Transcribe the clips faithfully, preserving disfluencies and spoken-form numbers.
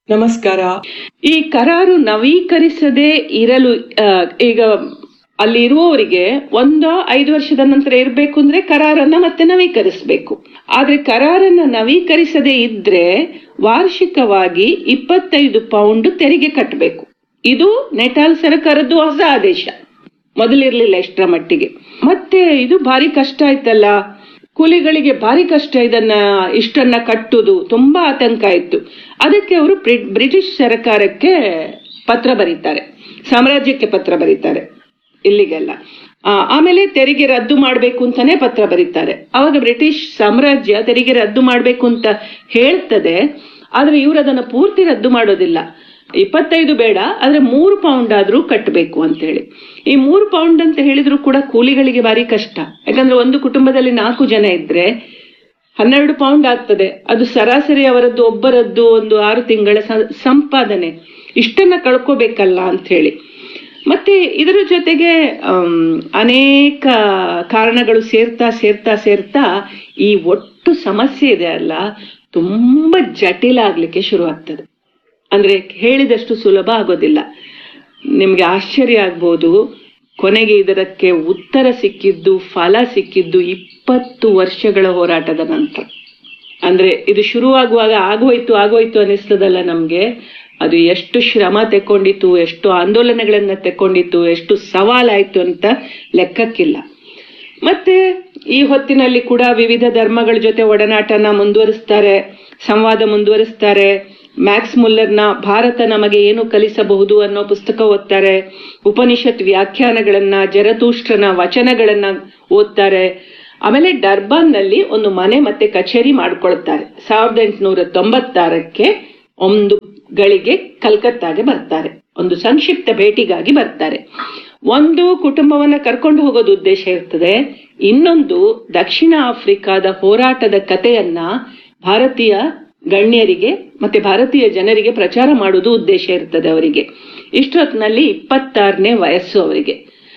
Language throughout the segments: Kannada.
ನಮಸ್ಕಾರ. ಈ ಕರಾರು ನವೀಕರಿಸದೇ ಇರಲು ಈಗ ಅಲ್ಲಿ ಇರುವವರಿಗೆ ಒಂದು ಐದು ವರ್ಷದ ನಂತರ ಇರಬೇಕು ಅಂದ್ರೆ ಕರಾರನ್ನ ಮತ್ತೆ ನವೀಕರಿಸಬೇಕು. ಆದ್ರೆ ಕರಾರನ್ನ ನವೀಕರಿಸದೇ ಇದ್ರೆ ವಾರ್ಷಿಕವಾಗಿ ಇಪ್ಪತ್ತೈದು ಪೌಂಡ್ ತೆರಿಗೆ ಕಟ್ಟಬೇಕು. ಇದು ನೆಟಾಲ್ ಸರ್ಕಾರದ್ದು ಹೊಸ ಆದೇಶ, ಮೊದಲಿರ್ಲಿಲ್ಲ ಇಷ್ಟರ ಮಟ್ಟಿಗೆ. ಮತ್ತೆ ಇದು ಭಾರಿ ಕಷ್ಟ ಆಯ್ತಲ್ಲ, ಕೂಲಿಗಳಿಗೆ ಭಾರಿ ಕಷ್ಟ ಇದನ್ನ ಇಷ್ಟನ್ನ ಕಟ್ಟುದು, ತುಂಬಾ ಆತಂಕ ಇತ್ತು. ಅದಕ್ಕೆ ಅವರು ಬ್ರಿಟಿಷ್ ಸರ್ಕಾರಕ್ಕೆ ಪತ್ರ ಬರೀತಾರೆ, ಸಾಮ್ರಾಜ್ಯಕ್ಕೆ ಪತ್ರ ಬರೀತಾರೆ ಇಲ್ಲಿಗೆಲ್ಲ. ಆಮೇಲೆ ತೆರಿಗೆ ರದ್ದು ಮಾಡ್ಬೇಕು ಅಂತಾನೆ ಪತ್ರ ಬರೀತಾರೆ. ಅವಾಗ ಬ್ರಿಟಿಷ್ ಸಾಮ್ರಾಜ್ಯ ತೆರಿಗೆ ರದ್ದು ಮಾಡ್ಬೇಕು ಅಂತ ಹೇಳ್ತದೆ, ಆದ್ರೆ ಇವ್ರು ಅದನ್ನ ಪೂರ್ತಿ ರದ್ದು ಮಾಡೋದಿಲ್ಲ. ಇಪ್ಪತ್ತೈದು ಬೇಡ, ಆದ್ರೆ ಮೂರು ಪೌಂಡ್ ಆದ್ರೂ ಕಟ್ಟಬೇಕು ಅಂತ ಹೇಳಿ. ಈ ಮೂರು ಪೌಂಡ್ ಅಂತ ಹೇಳಿದ್ರು ಕೂಡ ಕೂಲಿಗಳಿಗೆ ಭಾರಿ ಕಷ್ಟ. ಯಾಕಂದ್ರೆ ಒಂದು ಕುಟುಂಬದಲ್ಲಿ ನಾಲ್ಕು ಜನ ಇದ್ರೆ ಹನ್ನೆರಡು ಪೌಂಡ್ ಆಗ್ತದೆ. ಅದು ಸರಾಸರಿ ಅವರದ್ದು ಒಬ್ಬರದ್ದು ಒಂದು ಆರು ತಿಂಗಳ ಸಂಪಾದನೆ. ಇಷ್ಟನ್ನ ಕಳ್ಕೋಬೇಕಲ್ಲ ಅಂತ ಹೇಳಿ. ಮತ್ತೆ ಇದರ ಜೊತೆಗೆ ಅನೇಕ ಕಾರಣಗಳು ಸೇರ್ತಾ ಸೇರ್ತಾ ಸೇರ್ತಾ ಈ ಒಟ್ಟು ಸಮಸ್ಯೆ ಇದೆ ಅಲ್ಲ, ತುಂಬಾ ಜಟಿಲ ಆಗ್ಲಿಕ್ಕೆ ಶುರು ಆಗ್ತದೆ. ಅಂದ್ರೆ ಹೇಳಿದಷ್ಟು ಸುಲಭ ಆಗೋದಿಲ್ಲ. ನಿಮ್ಗೆ ಆಶ್ಚರ್ಯ ಆಗ್ಬೋದು, ಕೊನೆಗೆ ಇದಕ್ಕೆ ಉತ್ತರ ಸಿಕ್ಕಿದ್ದು, ಫಲ ಸಿಕ್ಕಿದ್ದು ಇಪ್ಪತ್ತು ವರ್ಷಗಳ ಹೋರಾಟದ ನಂತರ. ಅಂದ್ರೆ ಇದು ಶುರುವಾಗುವಾಗ ಆಗೋಯ್ತು ಆಗೋಯ್ತು ಅನಿಸ್ತದಲ್ಲ ನಮ್ಗೆ, ಅದು ಎಷ್ಟು ಶ್ರಮ ತೆಕ್ಕೊಂಡಿತ್ತು, ಎಷ್ಟು ಆಂದೋಲನಗಳನ್ನ ತೆಕ್ಕೊಂಡಿತ್ತು, ಎಷ್ಟು ಸವಾಲಾಯ್ತು ಅಂತ ಲೆಕ್ಕಕ್ಕಿಲ್ಲ. ಮತ್ತೆ ಈ ಹೊತ್ತಿನಲ್ಲಿ ಕೂಡ ವಿವಿಧ ಧರ್ಮಗಳ ಜೊತೆ ಒಡನಾಟನ ಮುಂದುವರಿಸ್ತಾರೆ, ಸಂವಾದ ಮುಂದುವರಿಸ್ತಾರೆ. ಮ್ಯಾಕ್ಸ್ ಮುಲ್ಲರ್ನ ಭಾರತ ನಮಗೆ ಏನು ಕಲಿಸಬಹುದು ಅನ್ನೋ ಪುಸ್ತಕ ಓದ್ತಾರೆ. ಉಪನಿಷತ್ ವ್ಯಾಖ್ಯಾನಗಳನ್ನ, ಜರತೂಷ್ಟ್ರನ ವಚನಗಳನ್ನ ಓದ್ತಾರೆ. ಆಮೇಲೆ ಡರ್ಬಾನ್ ನಲ್ಲಿ ಒಂದು ಮನೆ ಮತ್ತೆ ಕಚೇರಿ ಮಾಡ್ಕೊಳ್ತಾರೆ. ಸಾವಿರದ ಎಂಟುನೂರ ತೊಂಬತ್ತಾರಕ್ಕೆ ಒಂದು ಗಳಿಗೆ ಕಲ್ಕತ್ತಾಗೆ ಬರ್ತಾರೆ, ಒಂದು ಸಂಕ್ಷಿಪ್ತ ಭೇಟಿಗಾಗಿ ಬರ್ತಾರೆ. ಒಂದು ಕುಟುಂಬವನ್ನ ಕರ್ಕೊಂಡು ಹೋಗೋದು ಉದ್ದೇಶ ಇರ್ತದೆ, ಇನ್ನೊಂದು ದಕ್ಷಿಣ ಆಫ್ರಿಕಾದ ಹೋರಾಟದ ಕಥೆಯನ್ನ ಭಾರತೀಯ ಗಣ್ಯರಿಗೆ ಮತ್ತೆ ಭಾರತೀಯ ಜನರಿಗೆ ಪ್ರಚಾರ ಮಾಡುವುದು ಉದ್ದೇಶ ಇರ್ತದೆ ಅವರಿಗೆ. ಇಷ್ಟೊತ್ತಿನಲ್ಲಿ ಇಪ್ಪತ್ತಾರನೇ ವಯಸ್ಸು ಅವರಿಗೆ.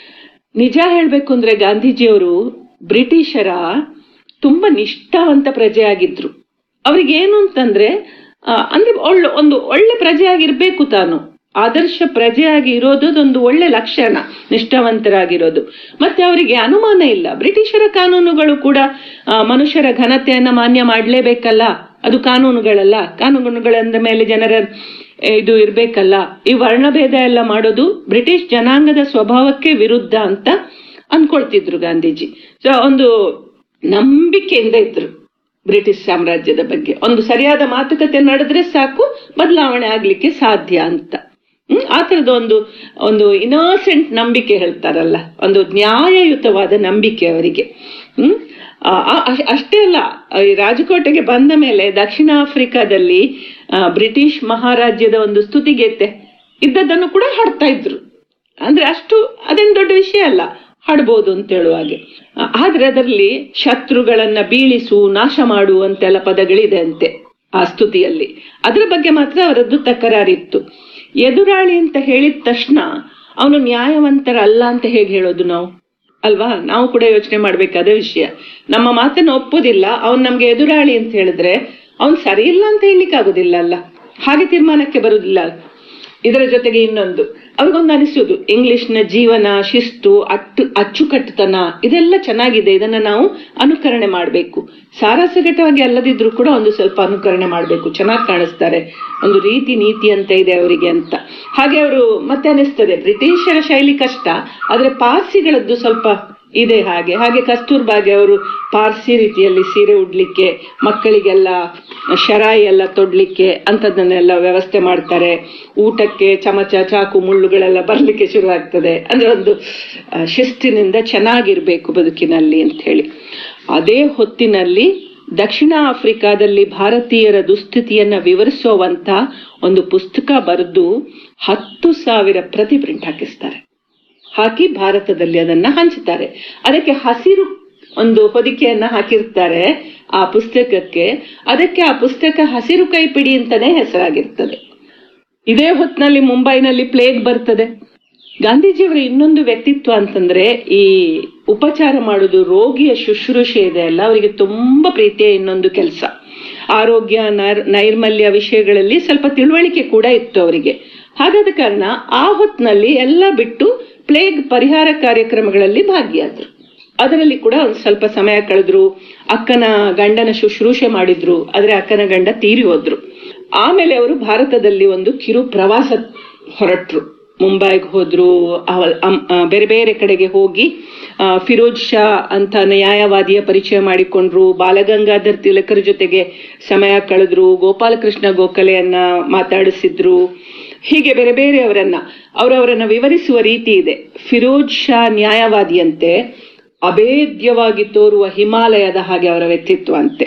ನಿಜ ಹೇಳ್ಬೇಕು ಅಂದ್ರೆ ಗಾಂಧೀಜಿಯವರು ಬ್ರಿಟಿಷರ ತುಂಬಾ ನಿಷ್ಠಾವಂತ ಪ್ರಜೆಯಾಗಿದ್ರು. ಅವ್ರಿಗೇನು ಅಂತಂದ್ರೆ ಅಂದ್ರೆ ಒಳ್ಳೆ ಒಂದು ಒಳ್ಳೆ ಪ್ರಜೆಯಾಗಿರ್ಬೇಕು, ತಾನು ಆದರ್ಶ ಪ್ರಜೆಯಾಗಿ ಇರೋದು ಒಂದು ಒಳ್ಳೆ ಲಕ್ಷಣ, ನಿಷ್ಠಾವಂತರಾಗಿರೋದು. ಮತ್ತೆ ಅವರಿಗೆ ಅನುಮಾನ ಇಲ್ಲ, ಬ್ರಿಟಿಷರ ಕಾನೂನುಗಳು ಕೂಡ ಮನುಷ್ಯರ ಘನತೆಯನ್ನ ಮಾನ್ಯ ಮಾಡ್ಲೇಬೇಕಲ್ಲ, ಅದು ಕಾನೂನುಗಳಲ್ಲ, ಕಾನೂನುಗಳಂದ ಮೇಲೆ ಜನರ ಇದು ಇರ್ಬೇಕಲ್ಲ. ಈ ವರ್ಣಭೇದ ಎಲ್ಲ ಮಾಡೋದು ಬ್ರಿಟಿಷ್ ಜನಾಂಗದ ಸ್ವಭಾವಕ್ಕೆ ವಿರುದ್ಧ ಅಂತ ಅನ್ಕೊಳ್ತಿದ್ರು ಗಾಂಧೀಜಿ. ಸೊ ಒಂದು ನಂಬಿಕೆಯಿಂದ ಇದ್ರು ಬ್ರಿಟಿಷ್ ಸಾಮ್ರಾಜ್ಯದ ಬಗ್ಗೆ. ಒಂದು ಸರಿಯಾದ ಮಾತುಕತೆ ನಡೆದ್ರೆ ಸಾಕು, ಬದಲಾವಣೆ ಆಗ್ಲಿಕ್ಕೆ ಸಾಧ್ಯ ಅಂತ. ಹ್ಮ್ ಆ ತರದ ಒಂದು ಒಂದು ಇನ್ನೋಸೆಂಟ್ ನಂಬಿಕೆ ಹೇಳ್ತಾರಲ್ಲ, ಒಂದು ನ್ಯಾಯಯುತವಾದ ನಂಬಿಕೆ ಅವರಿಗೆ. ಹ್ಮ್ ಅಷ್ಟೇ ಅಲ್ಲ, ಈ ರಾಜಕೋಟೆಗೆ ಬಂದ ಮೇಲೆ ದಕ್ಷಿಣ ಆಫ್ರಿಕಾದಲ್ಲಿ ಬ್ರಿಟಿಷ್ ಮಹಾರಾಜ್ಯದ ಒಂದು ಸ್ತುತಿಗೀತೆ ಇದ್ದದನ್ನು ಕೂಡ ಹಾಡ್ತಾ ಇದ್ರು. ಅಂದ್ರೆ ಅಷ್ಟು ಅದೇನು ದೊಡ್ಡ ವಿಷಯ ಅಲ್ಲ, ಹಾಡ್ಬೋದು ಅಂತ ಹೇಳುವಾಗೆ. ಆದ್ರೆ ಅದರಲ್ಲಿ ಶತ್ರುಗಳನ್ನ ಬೀಳಿಸು, ನಾಶ ಮಾಡು ಅಂತೆಲ್ಲ ಪದಗಳಿದೆ ಅಂತೆ ಆ ಸ್ತುತಿಯಲ್ಲಿ. ಅದರ ಬಗ್ಗೆ ಮಾತ್ರ ಅವರದ್ದು ತಕರಾರಿತ್ತು. ಎದುರಾಳಿ ಅಂತ ಹೇಳಿದ ತಕ್ಷಣ ಅವನು ನ್ಯಾಯವಂತರಲ್ಲ ಅಂತ ಹೇಗೆ ಹೇಳೋದು ನಾವು, ಅಲ್ವಾ? ನಾವು ಕೂಡ ಯೋಚನೆ ಮಾಡ್ಬೇಕಾದ ವಿಷಯ. ನಮ್ಮ ಮಾತನ್ನ ಒಪ್ಪೋದಿಲ್ಲ, ಅವನ್ ನಮ್ಗೆ ಎದುರಾಳಿ ಅಂತ ಹೇಳಿದ್ರೆ ಅವನ್ ಸರಿ ಇಲ್ಲ ಅಂತ ಹೇಳಲಿಕ್ಕೆ ಆಗುದಿಲ್ಲ ಅಲ್ಲ, ಹಾಗೆ ತೀರ್ಮಾನಕ್ಕೆ ಬರುದಿಲ್ಲ. ಇದರ ಜೊತೆಗೆ ಇನ್ನೊಂದು ಅವ್ರಿಗೊಂದು ಅನಿಸೋದು, ಇಂಗ್ಲಿಷ್ನ ಜೀವನ, ಶಿಸ್ತು, ಅಟ್ಟು ಅಚ್ಚುಕಟ್ಟುತನ ಇದೆಲ್ಲ ಚೆನ್ನಾಗಿದೆ, ಇದನ್ನ ನಾವು ಅನುಕರಣೆ ಮಾಡ್ಬೇಕು. ಸಾರಾಸಗಟವಾಗಿ ಅಲ್ಲದಿದ್ರು ಕೂಡ ಒಂದು ಸ್ವಲ್ಪ ಅನುಕರಣೆ ಮಾಡ್ಬೇಕು, ಚೆನ್ನಾಗಿ ಕಾಣಿಸ್ತಾರೆ, ಒಂದು ರೀತಿ ನೀತಿ ಅಂತ ಇದೆ ಅವರಿಗೆ ಅಂತ. ಹಾಗೆ ಅವರು ಮತ್ತೆ ಅನಿಸ್ತದೆ ಬ್ರಿಟಿಷರ ಶೈಲಿ ಕಷ್ಟ, ಆದ್ರೆ ಪಾರ್ಸಿಗಳದ್ದು ಸ್ವಲ್ಪ ಇದೆ. ಹಾಗೆ ಹಾಗೆ ಕಸ್ತೂರ್ಬಾಗೆ ಅವರು ಪಾರ್ಸಿ ರೀತಿಯಲ್ಲಿ ಸೀರೆ ಉಡ್ಲಿಕ್ಕೆ, ಮಕ್ಕಳಿಗೆಲ್ಲ ಶರಾಯಿ ಎಲ್ಲ ತೊಡ್ಲಿಕ್ಕೆ ಅಂತದನ್ನೆಲ್ಲ ವ್ಯವಸ್ಥೆ ಮಾಡ್ತಾರೆ. ಊಟಕ್ಕೆ ಚಮಚ, ಚಾಕು, ಮುಳ್ಳುಗಳೆಲ್ಲ ಬರ್ಲಿಕ್ಕೆ ಶುರು ಆಗ್ತದೆ. ಅಂದ್ರೆ ಒಂದು ಶಿಸ್ತಿನಿಂದ ಚೆನ್ನಾಗಿರ್ಬೇಕು ಬದುಕಿನಲ್ಲಿ ಅಂತ ಹೇಳಿ. ಅದೇ ಹೊತ್ತಿನಲ್ಲಿ ದಕ್ಷಿಣ ಆಫ್ರಿಕಾದಲ್ಲಿ ಭಾರತೀಯರ ದುಸ್ಥಿತಿಯನ್ನ ವಿವರಿಸುವಂತ ಒಂದು ಪುಸ್ತಕ ಬರೆದು ಹತ್ತು ಸಾವಿರ ಪ್ರತಿ ಪ್ರಿಂಟ್ ಹಾಕಿಸ್ತಾರೆ. ಹಾಕಿ ಭಾರತದಲ್ಲಿ ಅದನ್ನ ಹಂಚುತ್ತಾರೆ. ಅದಕ್ಕೆ ಹಸಿರು ಒಂದು ಹೊದಿಕೆಯನ್ನ ಹಾಕಿರ್ತಾರೆ ಆ ಪುಸ್ತಕಕ್ಕೆ. ಅದಕ್ಕೆ ಆ ಪುಸ್ತಕ ಹಸಿರು ಕೈಪಿಡಿ ಅಂತಾನೆ ಹೆಸರಾಗಿರ್ತದೆ. ಇದೇ ಹೊತ್ತಿನಲ್ಲಿ ಮುಂಬೈನಲ್ಲಿ ಪ್ಲೇಗ್ ಬರ್ತದೆ. ಗಾಂಧೀಜಿಯವರ ಇನ್ನೊಂದು ವ್ಯಕ್ತಿತ್ವ ಅಂತಂದ್ರೆ ಈ ಉಪಚಾರ ಮಾಡುದು, ರೋಗಿಯ ಶುಶ್ರೂಷೆ ಇದೆ ಅಲ್ಲ, ಅವರಿಗೆ ತುಂಬಾ ಪ್ರೀತಿಯ ಇನ್ನೊಂದು ಕೆಲಸ. ಆರೋಗ್ಯ ನೈರ್ಮಲ್ಯ ವಿಷಯಗಳಲ್ಲಿ ಸ್ವಲ್ಪ ತಿಳುವಳಿಕೆ ಕೂಡ ಇತ್ತು ಅವರಿಗೆ. ಹಾಗಾದ ಕಾರಣ ಆ ಹೊತ್ತಿನಲ್ಲಿ ಎಲ್ಲ ಬಿಟ್ಟು ಪ್ಲೇಗ್ ಪರಿಹಾರ ಕಾರ್ಯಕ್ರಮಗಳಲ್ಲಿ ಭಾಗಿಯಾದ್ರು. ಅದರಲ್ಲಿ ಕೂಡ ಒಂದು ಸ್ವಲ್ಪ ಸಮಯ ಕಳೆದ್ರು. ಅಕ್ಕನ ಗಂಡನ ಶುಶ್ರೂಷೆ ಮಾಡಿದ್ರು, ಆದ್ರೆ ಅಕ್ಕನ ಗಂಡ ತೀರಿ ಹೋದ್ರು. ಆಮೇಲೆ ಅವರು ಭಾರತದಲ್ಲಿ ಒಂದು ಕಿರು ಪ್ರವಾಸ ಹೊರಟ್ರು. ಮುಂಬೈಗೆ ಹೋದ್ರು, ಬೇರೆ ಬೇರೆ ಕಡೆಗೆ ಹೋಗಿ ಫಿರೋಜ್ ಶಾ ಅಂತ ನ್ಯಾಯವಾದಿಯ ಪರಿಚಯ ಮಾಡಿಕೊಂಡ್ರು, ಬಾಲಗಂಗಾಧರ್ ತಿಲಕರ ಜೊತೆಗೆ ಸಮಯ ಕಳೆದ್ರು, ಗೋಪಾಲಕೃಷ್ಣ ಗೋಖಲೆಯನ್ನ ಮಾತಾಡಿಸಿದ್ರು. ಹೀಗೆ ಬೇರೆ ಬೇರೆಯವರನ್ನ ಅವರವರನ್ನ ವಿವರಿಸುವ ರೀತಿ ಇದೆ. ಫಿರೋಜ್ ಶಾ ನ್ಯಾಯವಾದಿಯಂತೆ ಅಭೇದ್ಯವಾಗಿ ತೋರುವ ಹಿಮಾಲಯದ ಹಾಗೆ ಅವರ ವ್ಯಕ್ತಿತ್ವ ಅಂತೆ.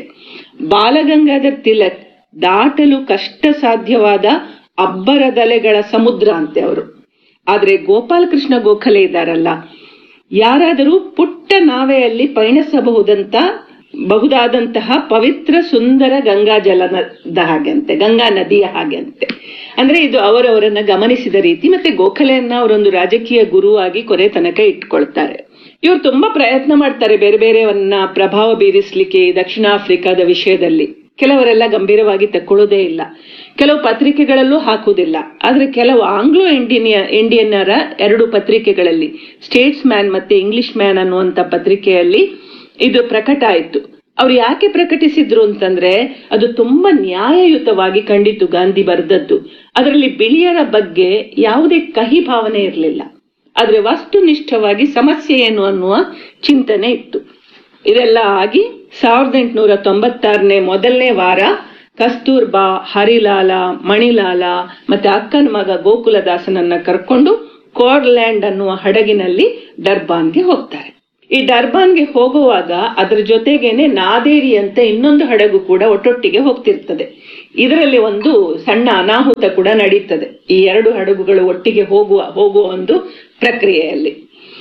ಬಾಲಗಂಗಾಧರ್ ತಿಲಕ್ ದಾಟಲು ಕಷ್ಟ ಸಾಧ್ಯವಾದ ಅಬ್ಬರದಲೆಗಳ ಸಮುದ್ರ ಅಂತೆ ಅವರು. ಆದ್ರೆ ಗೋಪಾಲಕೃಷ್ಣ ಗೋಖಲೆ ಇದ್ದಾರಲ್ಲ, ಯಾರಾದರೂ ಪುಟ್ಟ ನಾವೆಯಲ್ಲಿ ಪಯಣಿಸಬಹುದಂತ ಬಹುದಾದಂತಹ ಪವಿತ್ರ ಸುಂದರ ಗಂಗಾ ಜಲದ ಹಾಗೆ ಅಂತೆ, ಗಂಗಾ ನದಿಯ ಹಾಗೆ ಅಂತೆ. ಅಂದ್ರೆ ಇದು ಅವರವರನ್ನ ಗಮನಿಸಿದ ರೀತಿ. ಮತ್ತೆ ಗೋಖಲೆಯನ್ನ ಅವರೊಂದು ರಾಜಕೀಯ ಗುರುವಾಗಿ ಕೊನೆ ತನಕ ಇಟ್ಕೊಳ್ತಾರೆ. ಇವರು ತುಂಬಾ ಪ್ರಯತ್ನ ಮಾಡ್ತಾರೆ ಬೇರೆ ಬೇರೆಯವನ್ನ ಪ್ರಭಾವ ಬೀರಿಸ್ಲಿಕ್ಕೆ ದಕ್ಷಿಣ ಆಫ್ರಿಕಾದ ವಿಷಯದಲ್ಲಿ. ಕೆಲವರೆಲ್ಲ ಗಂಭೀರವಾಗಿ ತಕ್ಕೊಳ್ಳೋದೇ ಇಲ್ಲ, ಕೆಲವು ಪತ್ರಿಕೆಗಳಲ್ಲೂ ಹಾಕುವುದಿಲ್ಲ. ಆದ್ರೆ ಕೆಲವು ಆಂಗ್ಲೋ ಇಂಡಿಯನ್ ಇಂಡಿಯನ್ನರ ಎರಡು ಪತ್ರಿಕೆಗಳಲ್ಲಿ, ಸ್ಟೇಟ್ಸ್ ಮ್ಯಾನ್ ಮತ್ತೆ ಇಂಗ್ಲಿಷ್ ಮ್ಯಾನ್ ಅನ್ನುವಂತ ಪತ್ರಿಕೆಯಲ್ಲಿ ಇದು ಪ್ರಕಟ ಆಯ್ತು. ಅವ್ರು ಯಾಕೆ ಪ್ರಕಟಿಸಿದ್ರು ಅಂತಂದ್ರೆ ಅದು ತುಂಬಾ ನ್ಯಾಯಯುತವಾಗಿ ಕಂಡಿತು ಗಾಂಧಿ ಬರೆದದ್ದು. ಅದರಲ್ಲಿ ಬಿಳಿಯರ ಬಗ್ಗೆ ಯಾವುದೇ ಕಹಿ ಭಾವನೆ ಇರಲಿಲ್ಲ, ಆದ್ರೆ ವಸ್ತುನಿಷ್ಠವಾಗಿ ಸಮಸ್ಯೆ ಏನು ಅನ್ನುವ ಚಿಂತನೆ ಇತ್ತು. ಇದೆಲ್ಲ ಆಗಿ ಸಾವಿರದ ಎಂಟುನೂರ ತೊಂಬತ್ತಾರನೇ ಮೊದಲನೇ ವಾರ ಕಸ್ತೂರ್ಬಾ, ಹರಿಲಾಲ, ಮಣಿಲಾಲ ಮತ್ತೆ ಅಕ್ಕನ ಮಗ ಗೋಕುಲದಾಸನನ್ನ ಕರ್ಕೊಂಡು ಕೋರ್ಲ್ಯಾಂಡ್ ಅನ್ನುವ ಹಡಗಿನಲ್ಲಿ ಡರ್ಬಾನ್ಗೆ ಹೋಗ್ತಾರೆ. ಈ ಡರ್ಬಾನ್ಗೆ ಹೋಗುವಾಗ ಅದರ ಜೊತೆಗೇನೆ ನಾದೇರಿ ಅಂತ ಇನ್ನೊಂದು ಹಡಗು ಕೂಡ ಒಟ್ಟೊಟ್ಟಿಗೆ ಹೋಗ್ತಿರ್ತದೆ. ಇದರಲ್ಲಿ ಒಂದು ಸಣ್ಣ ಅನಾಹುತ ಕೂಡ ನಡೀತದೆ ಈ ಎರಡು ಹಡಗುಗಳು ಒಟ್ಟಿಗೆ ಹೋಗುವ ಹೋಗುವ ಒಂದು ಪ್ರಕ್ರಿಯೆಯಲ್ಲಿ.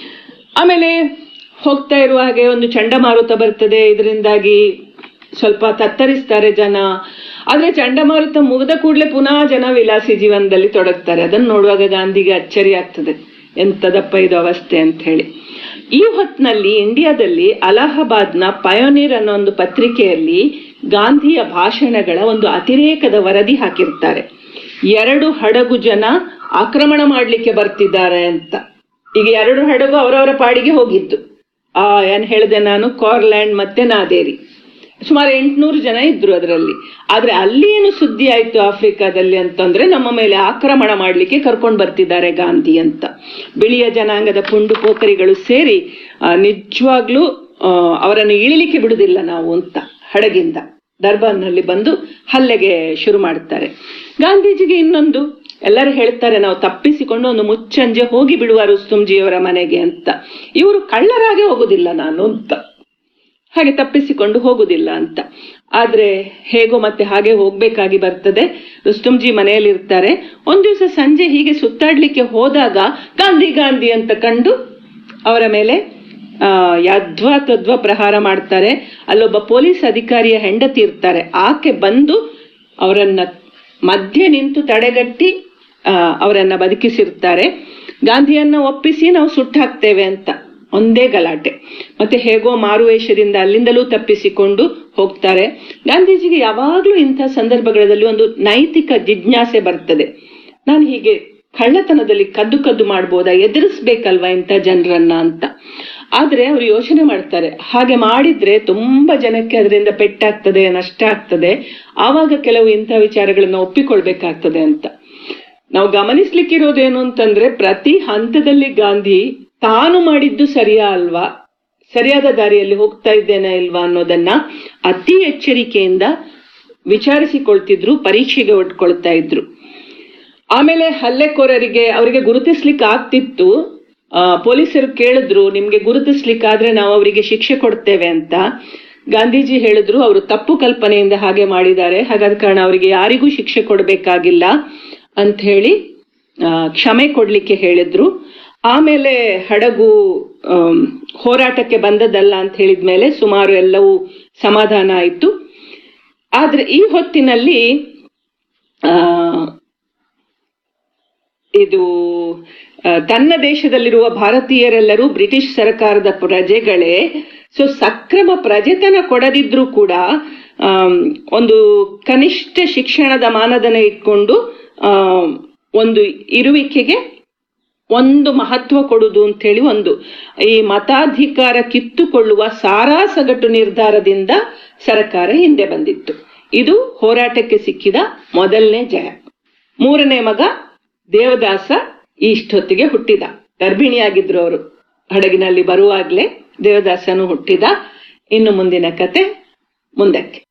ಆಮೇಲೆ ಹೋಗ್ತಾ ಇರುವ ಹಾಗೆ ಒಂದು ಚಂಡಮಾರುತ ಬರ್ತದೆ. ಇದರಿಂದಾಗಿ ಸ್ವಲ್ಪ ತತ್ತರಿಸ್ತಾರೆ ಜನ. ಆದ್ರೆ ಚಂಡಮಾರುತ ಮುಗಿದ ಕೂಡಲೇ ಪುನಃ ಜನ ವಿಲಾಸಿ ಜೀವನದಲ್ಲಿ ತೊಡಗ್ತಾರೆ. ಅದನ್ನು ನೋಡುವಾಗ ಗಾಂಧಿಗೆ ಅಚ್ಚರಿ ಆಗ್ತದೆ, ಎಂತದಪ್ಪ ಇದು ಅವಸ್ಥೆ ಅಂತ ಹೇಳಿ. ಈ ಹೊತ್ತಿನಲ್ಲಿ ಇಂಡಿಯಾದಲ್ಲಿ ಅಲಹಾಬಾದ್ನ ಪಯೋನೀರ್ ಅನ್ನೋ ಒಂದು ಪತ್ರಿಕೆಯಲ್ಲಿ ಗಾಂಧಿಯ ಭಾಷಣಗಳ ಒಂದು ಅತಿರೇಕದ ವರದಿ ಹಾಕಿರ್ತಾರೆ. ಎರಡು ಹಡಗು ಜನ ಆಕ್ರಮಣ ಮಾಡ್ಲಿಕ್ಕೆ ಬರ್ತಿದ್ದಾರೆ ಅಂತ. ಈಗ ಎರಡು ಹಡಗು ಅವರವರ ಪಾಡಿಗೆ ಹೋಗಿದ್ದು. ಆ ಏನ್ ಹೇಳಿದೆ ನಾನು, ಕೋರ್ಲ್ಯಾಂಡ್ ಮತ್ತೆ ನಾದೇರಿ, ಸುಮಾರು ಎಂಟುನೂರು ಜನ ಇದ್ರು ಅದರಲ್ಲಿ. ಆದ್ರೆ ಅಲ್ಲಿ ಏನು ಸುದ್ದಿ ಆಯ್ತು ಆಫ್ರಿಕಾದಲ್ಲಿ ಅಂತಂದ್ರೆ, ನಮ್ಮ ಮೇಲೆ ಆಕ್ರಮಣ ಮಾಡ್ಲಿಕ್ಕೆ ಕರ್ಕೊಂಡು ಬರ್ತಿದ್ದಾರೆ ಗಾಂಧಿ ಅಂತ. ಬಿಳಿಯ ಜನಾಂಗದ ಪುಂಡು ಪೋಖರಿಗಳು ಸೇರಿ ನಿಜವಾಗ್ಲೂ ಅವರನ್ನು ಇಳಿಲಿಕ್ಕೆ ಬಿಡುದಿಲ್ಲ ನಾವು ಅಂತ ಹಡಗಿಂದ ಡರ್ಬಾನ್ನಲ್ಲಿ ಬಂದು ಹಲ್ಲೆಗೆ ಶುರು ಮಾಡ್ತಾರೆ. ಗಾಂಧೀಜಿಗೆ ಇನ್ನೊಂದು, ಎಲ್ಲರೂ ಹೇಳ್ತಾರೆ ನಾವು ತಪ್ಪಿಸಿಕೊಂಡು ಒಂದು ಮುಚ್ಚಂಜೆ ಹೋಗಿ ಬಿಡುವ ರುಸ್ತುಂಜಿಯವರ ಮನೆಗೆ ಅಂತ. ಇವರು ಕಳ್ಳರಾಗೆ ಹೋಗುದಿಲ್ಲ ನಾನು ಅಂತ, ಹಾಗೆ ತಪ್ಪಿಸಿಕೊಂಡು ಹೋಗುದಿಲ್ಲ ಅಂತ. ಆದ್ರೆ ಹೇಗೋ ಮತ್ತೆ ಹಾಗೆ ಹೋಗ್ಬೇಕಾಗಿ ಬರ್ತದೆ. ರುಸ್ತುಂಜಿ ಮನೆಯಲ್ಲಿ ಇರ್ತಾರೆ. ಒಂದ್ ದಿವಸ ಸಂಜೆ ಹೀಗೆ ಸುತ್ತಾಡ್ಲಿಕ್ಕೆ ಹೋದಾಗ ಗಾಂಧಿ ಗಾಂಧಿ ಅಂತ ಕಂಡು ಅವರ ಮೇಲೆ ಆ ಯದ್ವಾ ತದ್ವಾ ಪ್ರಹಾರ ಮಾಡ್ತಾರೆ. ಅಲ್ಲೊಬ್ಬ ಪೊಲೀಸ್ ಅಧಿಕಾರಿಯ ಹೆಂಡತಿ ಇರ್ತಾರೆ, ಆಕೆ ಬಂದು ಅವರನ್ನ ಮಧ್ಯೆ ನಿಂತು ತಡೆಗಟ್ಟಿ ಆ ಅವರನ್ನ ಬದುಕಿಸಿರ್ತಾರೆ. ಗಾಂಧಿಯನ್ನ ಒಪ್ಪಿಸಿ ನಾವು ಸುಟ್ಟಾಕ್ತೇವೆ ಅಂತ ಒಂದೇ ಗಲಾಟೆ. ಮತ್ತೆ ಹೇಗೋ ಮಾರುವೇಷದಿಂದ ಅಲ್ಲಿಂದಲೂ ತಪ್ಪಿಸಿಕೊಂಡು ಹೋಗ್ತಾರೆ. ಗಾಂಧೀಜಿಗೆ ಯಾವಾಗ್ಲೂ ಇಂಥ ಸಂದರ್ಭಗಳಲ್ಲಿ ಒಂದು ನೈತಿಕ ಜಿಜ್ಞಾಸೆ ಬರ್ತದೆ. ನಾನು ಹೀಗೆ ಕಳ್ಳತನದಲ್ಲಿ ಕದ್ದು ಕದ್ದು ಮಾಡ್ಬೋದಾ, ಎದುರಿಸ್ಬೇಕಲ್ವಾ ಇಂಥ ಜನರನ್ನ ಅಂತ. ಆದ್ರೆ ಅವ್ರು ಯೋಚನೆ ಮಾಡ್ತಾರೆ, ಹಾಗೆ ಮಾಡಿದ್ರೆ ತುಂಬಾ ಜನಕ್ಕೆ ಅದರಿಂದ ಪೆಟ್ಟಾಗ್ತದೆ, ನಷ್ಟ ಆಗ್ತದೆ. ಆವಾಗ ಕೆಲವು ಇಂಥ ವಿಚಾರಗಳನ್ನ ಒಪ್ಪಿಕೊಳ್ಬೇಕಾಗ್ತದೆ ಅಂತ. ನಾವು ಗಮನಿಸ್ಲಿಕ್ಕಿರೋದೇನು ಅಂತಂದ್ರೆ, ಪ್ರತಿ ಹಂತದಲ್ಲಿ ಗಾಂಧಿ ತಾನು ಮಾಡಿದ್ದು ಸರಿಯಾ ಅಲ್ವಾ, ಸರಿಯಾದ ದಾರಿಯಲ್ಲಿ ಹೋಗ್ತಾ ಇದ್ದೇನಾ ಇಲ್ವಾ ಅನ್ನೋದನ್ನ ಅತಿ ಎಚ್ಚರಿಕೆಯಿಂದ ವಿಚಾರಿಸಿಕೊಳ್ತಿದ್ರು, ಪರೀಕ್ಷೆಗೆ ಒಡ್ಕೊಳ್ತಾ ಇದ್ರು. ಆಮೇಲೆ ಹಲ್ಲೆಕೋರರಿಗೆ ಅವರಿಗೆ ಗುರುತಿಸ್ಲಿಕ್ಕೆ ಆಗ್ತಿತ್ತು. ಆ ಪೊಲೀಸರು ಕೇಳಿದ್ರು, ನಿಮ್ಗೆ ಗುರುತಿಸ್ಲಿಕ್ಕಾದ್ರೆ ನಾವು ಅವರಿಗೆ ಶಿಕ್ಷೆ ಕೊಡ್ತೇವೆ ಅಂತ. ಗಾಂಧೀಜಿ ಹೇಳಿದ್ರು, ಅವರು ತಪ್ಪು ಕಲ್ಪನೆಯಿಂದ ಹಾಗೆ ಮಾಡಿದ್ದಾರೆ, ಹಾಗಾದ ಕಾರಣ ಅವರಿಗೆ ಯಾರಿಗೂ ಶಿಕ್ಷೆ ಕೊಡ್ಬೇಕಾಗಿಲ್ಲ ಅಂತ ಹೇಳಿ ಕ್ಷಮೆ ಕೊಡ್ಲಿಕ್ಕೆ ಹೇಳಿದ್ರು. ಆಮೇಲೆ ಹಡಗು ಹೋರಾಟಕ್ಕೆ ಬಂದದ್ದಲ್ಲ ಅಂತ ಹೇಳಿದ್ಮೇಲೆ ಸುಮಾರು ಎಲ್ಲವೂ ಸಮಾಧಾನ ಆಯಿತು. ಆದ್ರೆ ಈ ಹೊತ್ತಿನಲ್ಲಿ ಆ ಇದು ತನ್ನ ದೇಶದಲ್ಲಿರುವ ಭಾರತೀಯರೆಲ್ಲರೂ ಬ್ರಿಟಿಷ್ ಸರ್ಕಾರದ ಪ್ರಜೆಗಳೇ, ಸೊ ಸಕ್ರಮ ಪ್ರಜೆತನ ಕೊಡದಿದ್ರೂ ಕೂಡ ಒಂದು ಕನಿಷ್ಠ ಶಿಕ್ಷಣದ ಮಾನದಂಡ ಇಟ್ಕೊಂಡು ಆ ಒಂದು ಇರುವಿಕೆಗೆ ಒಂದು ಮಹತ್ವ ಕೊಡುದು ಅಂತ ಹೇಳಿ ಒಂದು ಈ ಮತಾಧಿಕಾರ ಕಿತ್ತುಕೊಳ್ಳುವ ಸಾರಾಸಗಟು ನಿರ್ಧಾರದಿಂದ ಸರ್ಕಾರ ಹಿಂದೆ ಬಂದಿತ್ತು. ಇದು ಹೋರಾಟಕ್ಕೆ ಸಿಕ್ಕಿದ ಮೊದಲನೇ ಜಯ. ಮೂರನೇ ಮಗ ದೇವದಾಸ ಇಷ್ಟೊತ್ತಿಗೆ ಹುಟ್ಟಿದ, ಗರ್ಭಿಣಿಯಾಗಿದ್ರು ಅವರು. ಹಡಗಿನಲ್ಲಿ ಬರುವಾಗ್ಲೇ ದೇವದಾಸನು ಹುಟ್ಟಿದ. ಇನ್ನು ಮುಂದಿನ ಕತೆ ಮುಂದಕ್ಕೆ.